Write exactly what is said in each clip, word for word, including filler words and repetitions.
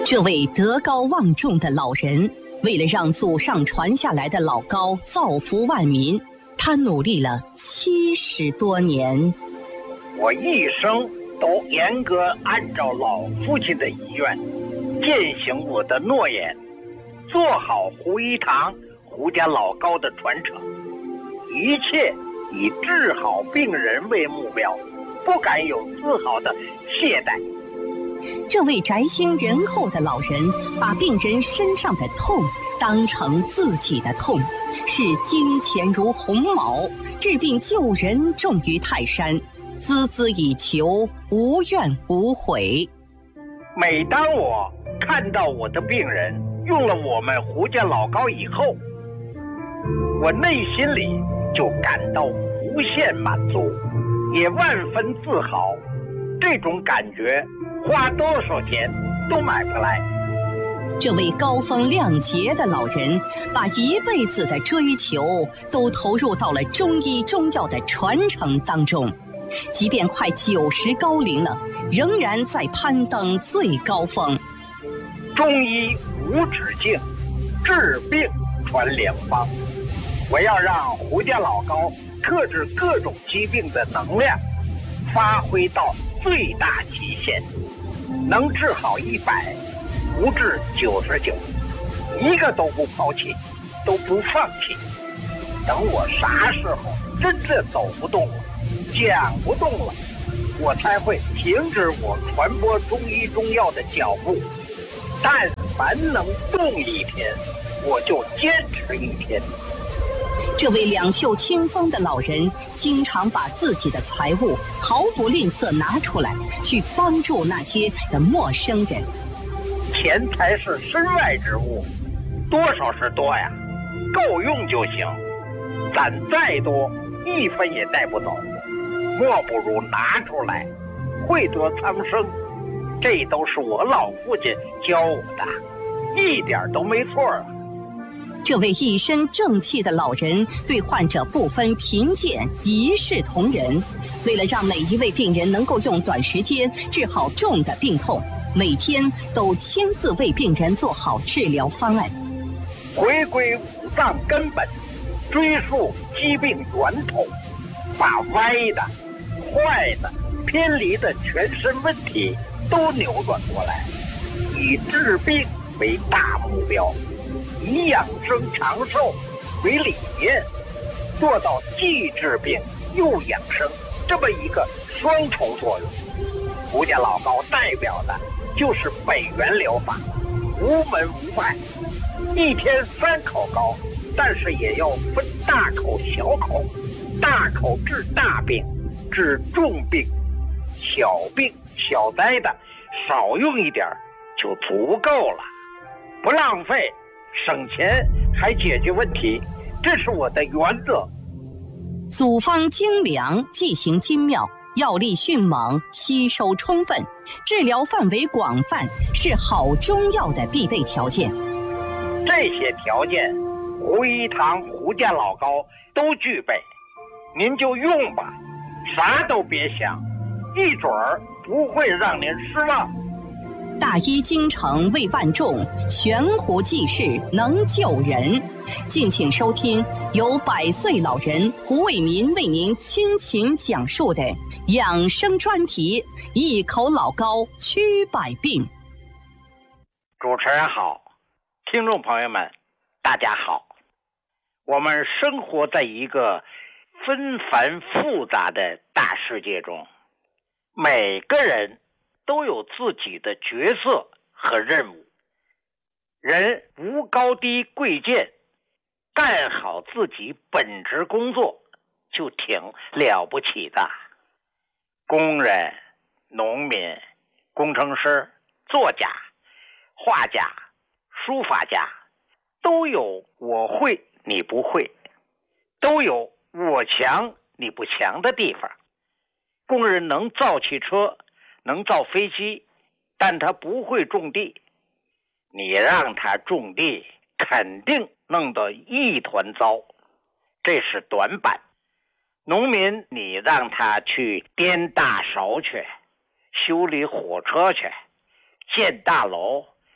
这位德高望重的老人，为了让祖上传下来的老高造福万民，他努力了七十多年。 我一生都严格按照老父亲的遗愿，践行我的诺言，做好胡一堂胡家老高的传承，一切以治好病人为目标，不敢有丝毫的懈怠。 这位宅心仁厚的老人，把病人身上的痛当成自己的痛，视金钱如鸿毛，治病救人重于泰山，孜孜以求，无怨无悔。 每当我看到我的病人用了我们胡家老高以后，我内心里就感到无限满足，也万分自豪。这种感觉花多少钱都买不来。 这位高风亮节的老人，把一辈子的追求都投入到了中医中药的传承当中，即便快九十高龄了，仍然在攀登最高峰。 中医无止境，治病传良方。我要让胡家老高克制各种疾病的能量发挥到最大极限，能治好一百，不治九十九，一个都不抛弃，都不放弃。等我啥时候真正走不动了，讲不动了，我才会停止我传播中医中药的脚步。但凡能动一天，我就坚持一天。 这位两袖清风的老人，经常把自己的财物毫不吝啬拿出来，去帮助那些的陌生人。 钱财是身外之物，多少是多呀，够用就行。攒再多，一分也带不走，莫不如拿出来，惠得苍生。这都是我老父亲教我的，一点都没错啊。 这位一身正气的老人，对患者不分贫贱，一视同仁。为了让每一位病人能够用短时间治好重的病痛，每天都亲自为病人做好治疗方案。 回归五脏根本，追溯疾病源头，把歪的、坏的、偏离的全身问题都扭转过来，以治病为大目标，以养生长寿为理念，做到既治病又养生这么一个双重作用。胡家老高代表的就是北元疗法，无门无派，一天三口膏，但是也要分大口小口，大口治大病，治重病，小病小灾的少用一点就足够了，不浪费，省钱还解决问题，这是我的原则。 组方精良，剂型精妙，药力迅猛，吸收充分，治疗范围广泛，是好中药的必备条件。 这些条件，胡一堂胡家老高都具备，您就用吧，啥都别想，一准儿不会让您失望。 大医精诚为万众，悬壶济世能救人。敬请收听由百岁老人胡卫民为您倾情讲述的养生专题《一口老高驱百病》。 主持人好，听众朋友们大家好。我们生活在一个纷繁复杂的大世界中，每个人都有自己的角色和任务，人无高低贵贱，干好自己本职工作就挺了不起的。工人、农民、工程师、作家、画家、书法家，都有我会你不会，都有我强你不强的地方。工人能造汽车，能造飞机，但他不会种地，你让他种地肯定弄得一团糟，这是短板。农民你让他去颠大勺去，修理火车去，建大楼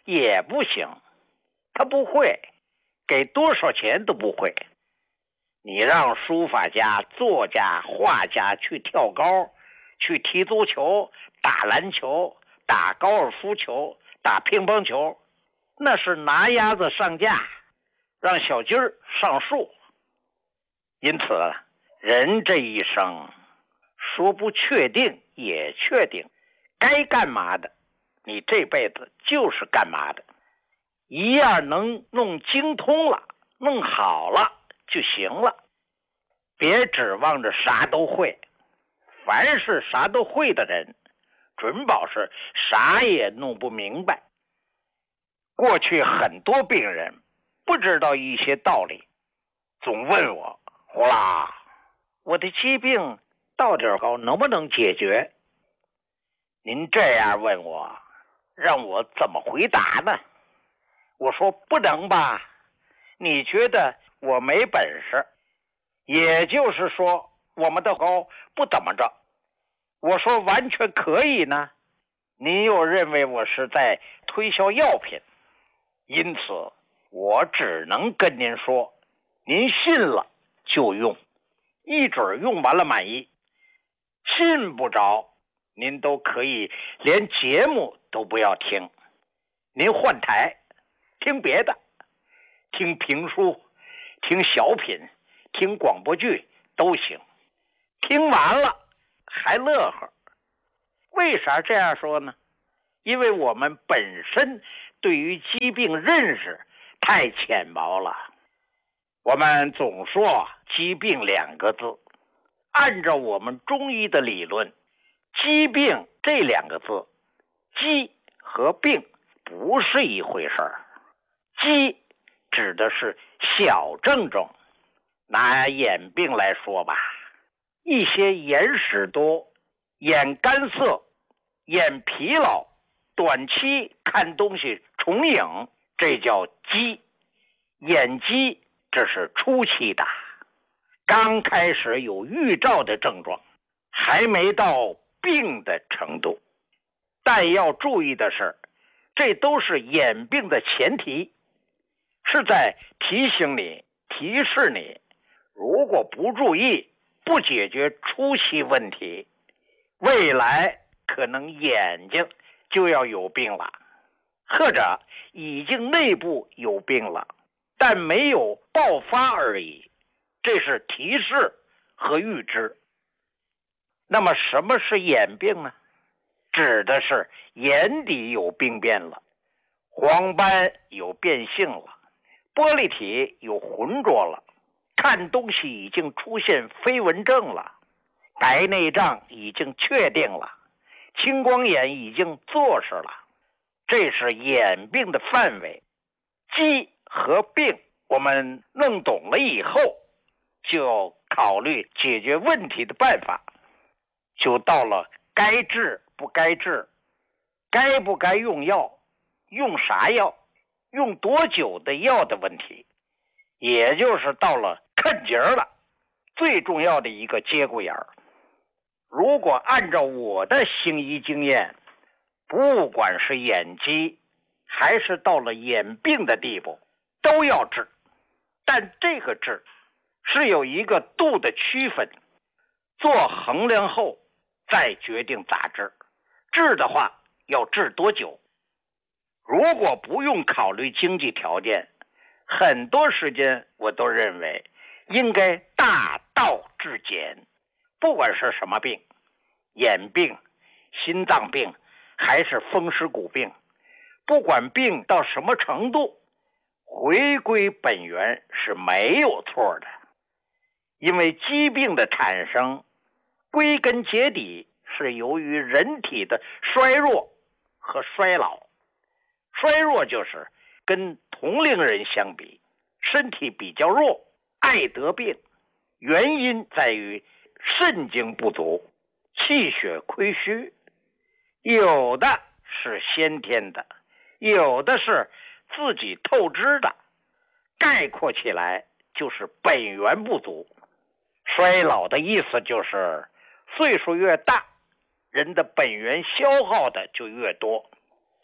也不行，他不会，给多少钱都不会。你让书法家、作家、画家去跳高，去踢足球、打篮球、打高尔夫球、打乒乓球，那是拿鸭子上架，让小鸡儿上树。因此，人这一生说不确定也确定，该干嘛的你这辈子就是干嘛的，一样能弄精通了，弄好了就行了。别指望着啥都会，凡是啥都会的人，准保是啥也弄不明白。过去很多病人不知道一些道理，总问我，胡老，我的疾病到底高能不能解决？您这样问我，让我怎么回答呢？我说不能吧，你觉得我没本事，也就是说我们的高不怎么着。我说完全可以呢，您又认为我是在推销药品，因此我只能跟您说，您信了就用，一准用完了满意。信不着，您都可以连节目都不要听，您换台听别的，听评书，听小品，听广播剧都行。听完了还乐呵。为啥这样说呢？因为我们本身对于疾病认识太浅薄了。我们总说疾病两个字，按照我们中医的理论，疾病这两个字，疾和病不是一回事儿。疾指的是小症状，拿眼病来说吧，一些眼屎多、眼干涩、眼疲劳、短期看东西重影，这叫疾。眼疾这是初期的，刚开始有预兆的症状，还没到病的程度。但要注意的是，这都是眼病的前提，是在提醒你、提示你，如果不注意，不解决初期问题，未来可能眼睛就要有病了，或者已经内部有病了，但没有爆发而已，这是提示和预知。那么什么是眼病呢？指的是眼底有病变了，黄斑有变性了，玻璃体有浑浊了，看东西已经出现飞蚊症了，白内障已经确定了，青光眼已经坐实了，这是眼病的范围。疾和病我们弄懂了以后，就考虑解决问题的办法，就到了该治不该治，该不该用药，用啥药，用多久的药的问题，也就是到了看节儿了，最重要的一个节骨眼儿。如果按照我的行医经验，不管是眼疾还是到了眼病的地步，都要治。但这个治是有一个度的区分，做衡量后再决定咋治。治的话要治多久？如果不用考虑经济条件，很多时间我都认为应该大道至简。不管是什么病，眼病、心脏病还是风湿骨病，不管病到什么程度，回归本源是没有错的。因为疾病的产生归根结底是由于人体的衰弱和衰老。衰弱就是跟同龄人相比，身体比较弱，爱得病，原因在于肾精不足，气血亏虚，有的是先天的，有的是自己透支的，概括起来就是本源不足。衰老的意思就是岁数越大，人的本源消耗的就越多。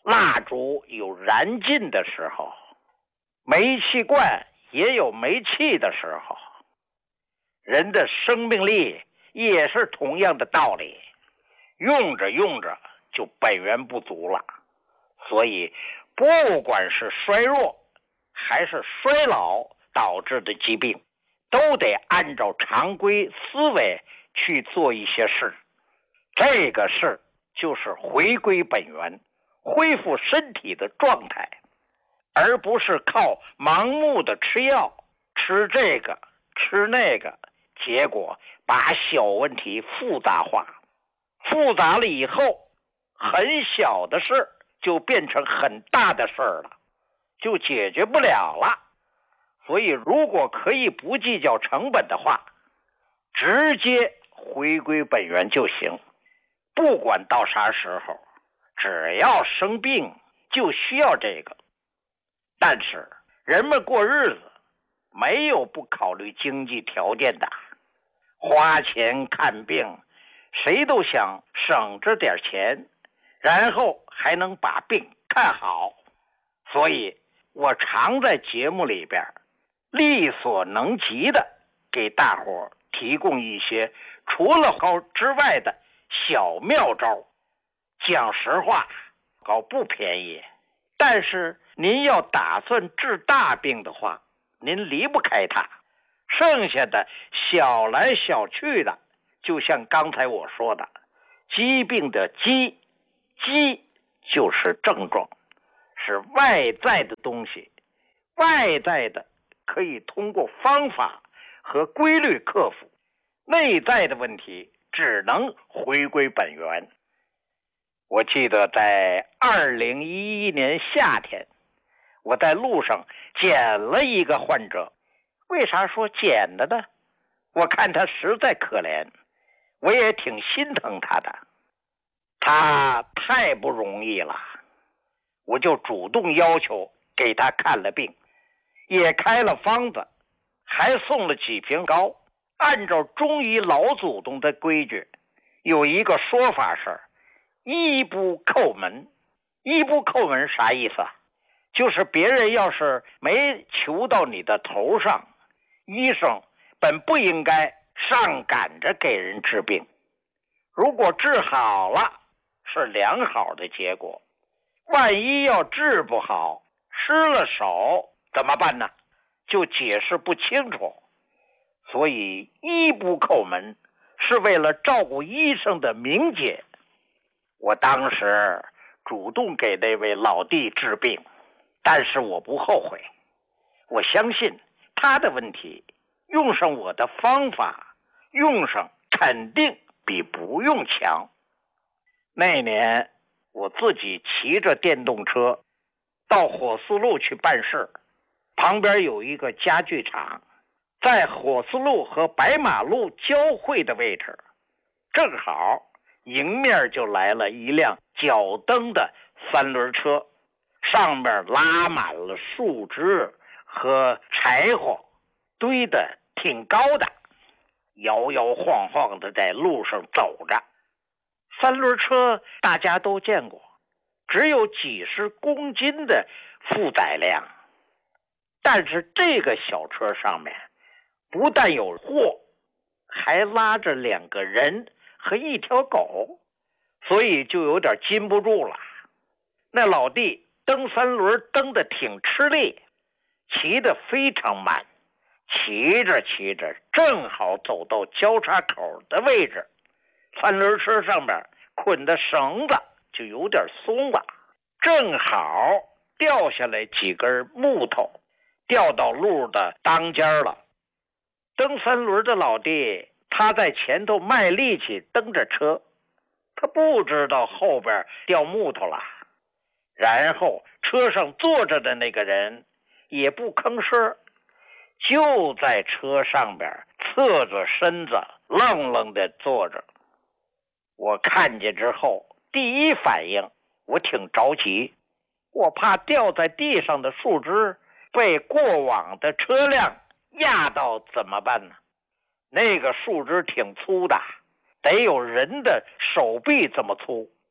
蜡烛有燃尽的时候，煤气罐也有没气的时候。人的生命力也是同样的道理，用着用着就本源不足了。所以不管是衰弱还是衰老导致的疾病，都得按照常规思维去做一些事。这个事就是回归本源，恢复身体的状态，而不是靠盲目的吃药，吃这个吃那个，结果把小问题复杂化，复杂了以后，很小的事就变成很大的事了，就解决不了了。所以如果可以不计较成本的话，直接回归本源就行。不管到啥时候，只要生病就需要这个。但是人们过日子没有不考虑经济条件的，花钱看病谁都想省着点钱，然后还能把病看好。所以我常在节目里边力所能及的给大伙提供一些除了高之外的小妙招。讲实话，高不便宜，但是您要打算治大病的话，您离不开它。剩下的小来小去的，就像刚才我说的，疾病的疾，疾就是症状，是外在的东西，外在的可以通过方法和规律克服，内在的问题只能回归本源。我记得在二零一一年夏天，我在路上捡了一个患者。为啥说捡的呢？我看他实在可怜，我也挺心疼他的。他太不容易了，我就主动要求给他看了病，也开了方子，还送了几瓶膏。按照中医老祖宗的规矩，有一个说法是医不叩门。医不叩门啥意思啊？就是别人要是没求到你的头上，医生本不应该上赶着给人治病。如果治好了是良好的结果，万一要治不好失了手怎么办呢？就解释不清楚。所以医不叩门是为了照顾医生的名节。我当时主动给那位老弟治病，但是我不后悔。我相信他的问题用上我的方法，用上肯定比不用强。那年我自己骑着电动车到火四路去办事，旁边有一个家具厂，在火四路和白马路交汇的位置，正好迎面就来了一辆脚蹬的三轮车，上面拉满了树枝和柴火，堆得挺高的，摇摇晃晃的在路上走着。三轮车大家都见过，只有几十公斤的负载量，但是这个小车上面不但有货，还拉着两个人和一条狗，所以就有点禁不住了。那老弟蹬三轮蹬得挺吃力，骑得非常慢，骑着骑着正好走到交叉口的位置，三轮车上面捆的绳子就有点松了，正好掉下来几根木头，掉到路的当间了。蹬三轮的老弟他在前头卖力气蹬着车，他不知道后边掉木头了。然后车上坐着的那个人也不吭声，就在车上边侧着身子愣愣地坐着。我看见之后，第一反应我挺着急，我怕掉在地上的树枝被过往的车辆压到怎么办呢？那个树枝挺粗的，得有人的手臂这么粗，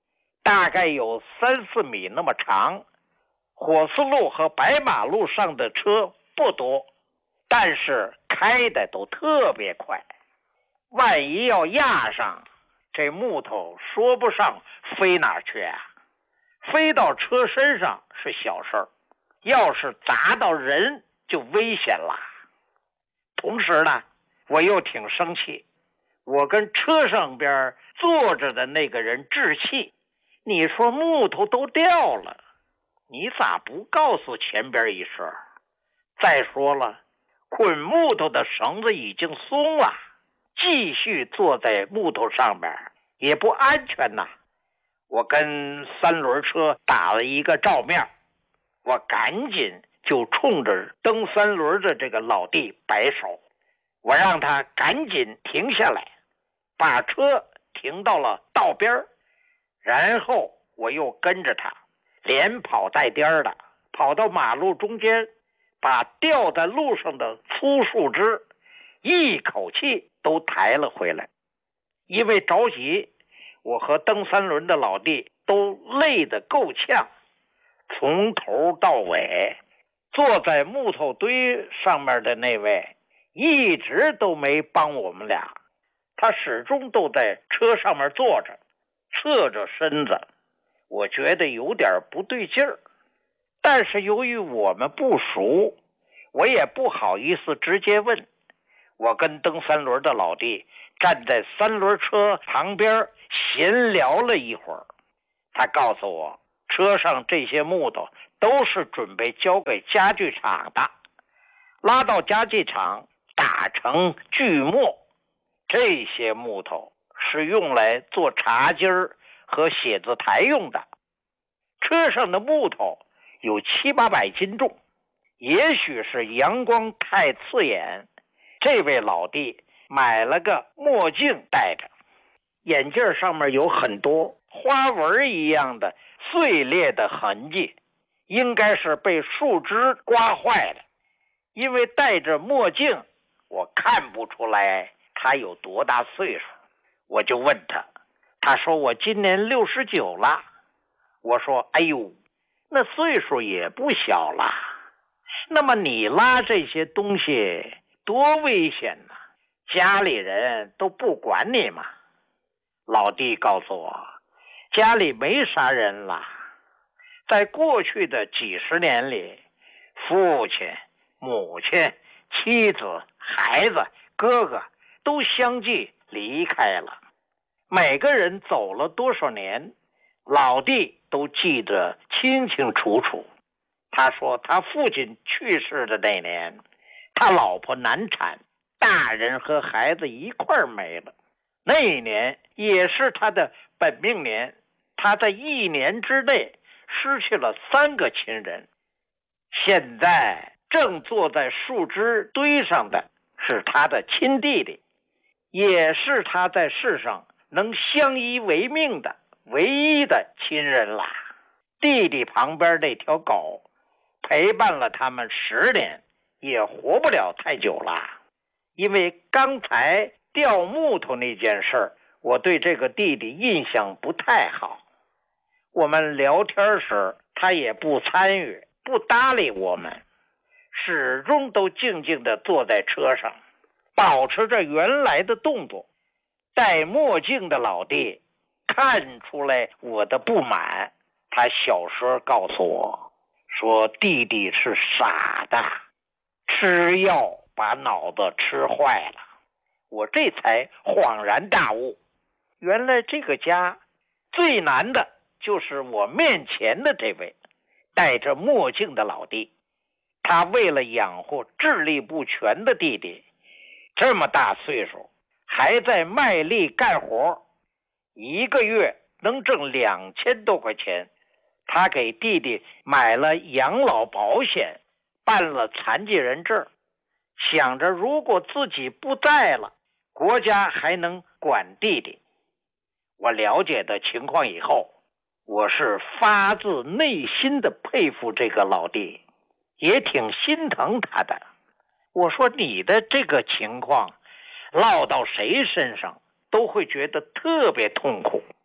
大概有三四米那么长。火丝路和白马路上的车不多，但是开的都特别快。万一要压上，这木头说不上飞哪去啊？飞到车身上是小事儿，要是砸到人就危险了。同时呢，我又挺生气，我跟车上边坐着的那个人置气，你说木头都掉了，你咋不告诉前边一声？再说了，捆木头的绳子已经松了，继续坐在木头上边也不安全呐。我跟三轮车打了一个照面，我赶紧就冲着蹬三轮的这个老弟摆手，我让他赶紧停下来，把车停到了道边，然后我又跟着他连跑带颠的跑到马路中间，把掉在路上的粗树枝一口气都抬了回来。因为着急，我和蹬三轮的老弟都累得够呛，从头到尾坐在木头堆上面的那位一直都没帮我们俩，他始终都在车上面坐着，侧着身子，我觉得有点不对劲儿。但是由于我们不熟，我也不好意思直接问。我跟蹬三轮的老弟站在三轮车旁边闲聊了一会儿，他告诉我，车上这些木头都是准备交给家具厂的，拉到家具厂打成锯末，这些木头是用来做茶几和写字台用的。车上的木头有七八百斤重，也许是阳光太刺眼，这位老弟买了个墨镜戴着，眼镜上面有很多花纹一样的碎裂的痕迹，应该是被树枝刮坏了。因为戴着墨镜，我看不出来他有多大岁数。我就问他，他说我今年六十九了。我说，哎呦，那岁数也不小了。那么你拉这些东西多危险呢？家里人都不管你嘛。老弟告诉我，家里没啥人了。在过去的几十年里，父亲、母亲、妻子、孩子、哥哥都相继离开了。每个人走了多少年，老弟都记得清清楚楚。他说他父亲去世的那年，他老婆难产，大人和孩子一块没了。那一年也是他的本命年，他在一年之内失去了三个亲人。现在正坐在树枝堆上的是他的亲弟弟，也是他在世上能相依为命的唯一的亲人啦。弟弟旁边那条狗陪伴了他们十年，也活不了太久了。因为刚才掉木头那件事，我对这个弟弟印象不太好。我们聊天时，他也不参与，不搭理我们，始终都静静地坐在车上，保持着原来的动作。戴墨镜的老弟看出来我的不满，他小声告诉我说，弟弟是傻的，吃药把脑子吃坏了。我这才恍然大悟，原来这个家最难的就是我面前的这位戴着墨镜的老弟。他为了养活智力不全的弟弟，这么大岁数还在卖力干活，一个月能挣两千多块钱。他给弟弟买了养老保险，办了残疾人证，想着如果自己不在了，国家还能管弟弟。我了解的情况以后，我是发自内心的佩服这个老弟，也挺心疼他的。我说你的这个情况落到谁身上都会觉得特别痛苦。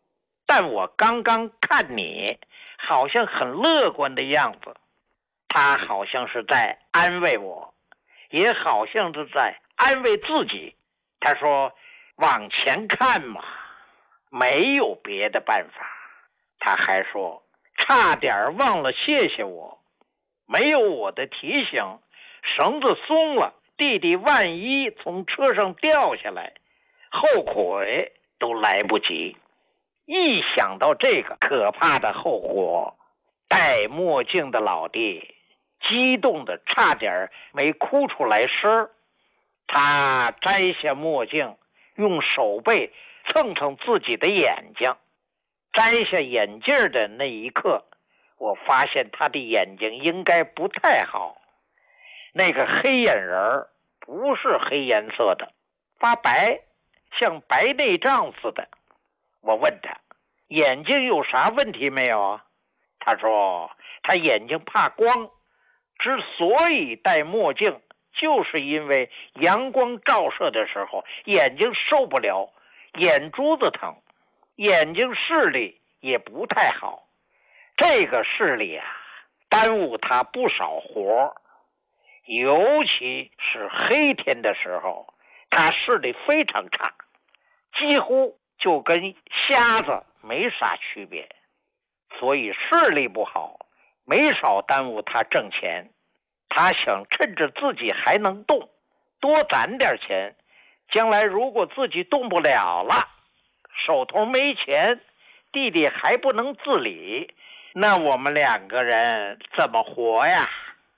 但我刚刚看你好像很乐观的样子。他好像是在安慰我，也好像是在安慰自己。他说，往前看嘛，没有别的办法。他还说，差点忘了谢谢我，没有我的提醒，绳子松了，弟弟万一从车上掉下来，后悔都来不及。一想到这个可怕的后果，戴墨镜的老弟激动的差点没哭出来声。他摘下墨镜，用手背蹭蹭自己的眼睛。摘下眼镜的那一刻，我发现他的眼睛应该不太好。那个黑眼仁不是黑颜色的，发白，像白内障似的。我问他，眼睛有啥问题没有啊？他说，他眼睛怕光，之所以戴墨镜，就是因为阳光照射的时候眼睛受不了，眼珠子疼，眼睛视力也不太好。这个视力啊，耽误他不少活，尤其是黑天的时候，他视力非常差，几乎就跟瞎子没啥区别。所以视力不好没少耽误他挣钱。他想趁着自己还能动，多攒点钱，将来如果自己动不了了，手头没钱，弟弟还不能自理，那我们两个人怎么活呀？